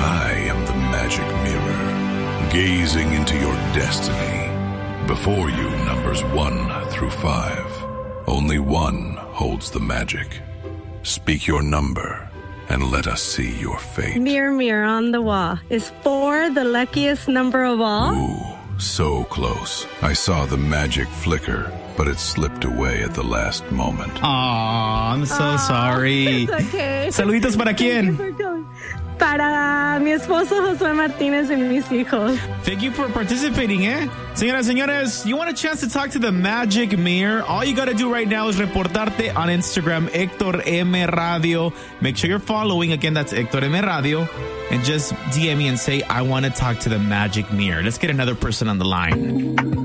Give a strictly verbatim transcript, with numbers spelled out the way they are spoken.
I am the magic mirror, gazing into your destiny. Before you, numbers one through five. Only one holds the magic. Speak your number, and let us see your fate. Mirror, mirror on the wall. Is four the luckiest number of all? Ooh, so close. I saw the magic flicker, but it slipped away at the last moment. Aw, I'm so Aw, sorry. It's okay. Saluditos para quién? Para mi esposo Josué Martínez y mis hijos. Thank you for participating, eh? Señoras, señores, you want a chance to talk to the magic mirror? All you gotta do right now is reportarte on Instagram, Héctor M Radio. Make sure you're following. Again, that's Héctor M Radio. And just D M me and say, I want to talk to the magic mirror. Let's get another person on the line.